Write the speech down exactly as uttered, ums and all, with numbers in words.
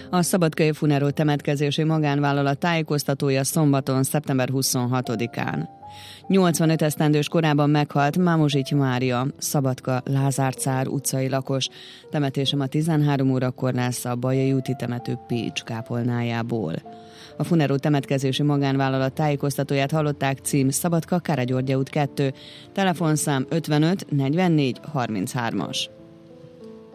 A Szabadkai Funeró temetkezési magánvállalat tájékoztatója szombaton, szeptember huszonhatodikán. nyolcvanöt esztendős korában meghalt Mámozsity Mária, Szabadka Lázár Cár utcai lakos. Temetése ma tizenhárom órakor lesz a Bajai úti temető Pécs kápolnájából. A Funeró temetkezési magánvállalat tájékoztatóját hallották, cím Szabadka Kárá György út kettő, telefonszám ötvenöt negyvennégy harminchárom.